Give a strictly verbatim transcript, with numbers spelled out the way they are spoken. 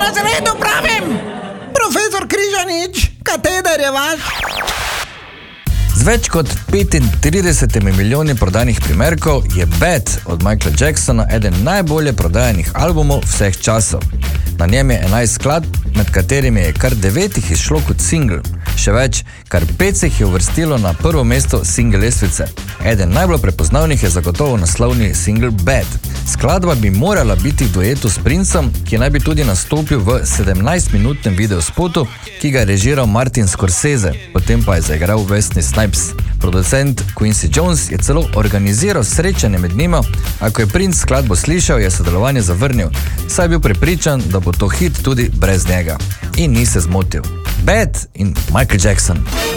razredu pravim! Profesor Križanič, kateder je vaš? Z več kot petintridesetimi milijoni prodanih primerkov je Bad od Michaela Jacksona eden najbolje prodajanih albumov vseh časov. Na njem je enajst skladb, med katerimi je kar devet jih izšlo kot single. Še več, kar pet se jih je uvrstilo na prvo mesto single lestvice. Eden najbolj prepoznavnih je zagotovo naslovni single Bad. Skladba bi morala biti v duetu s Princem, ki naj bi tudi nastopil v sedemnajstminutnem videospotu, ki ga je režiral Martin Scorsese, potem pa je zaigral Wesley Snipes. Producent Quincy Jones je celo organiziral srečanje med njima, a ko je Prince skladbo slišal, je sodelovanje zavrnil, saj je bil prepričan, da bo to hit tudi brez njega. In ni se zmotil. Bad in Michael Jackson.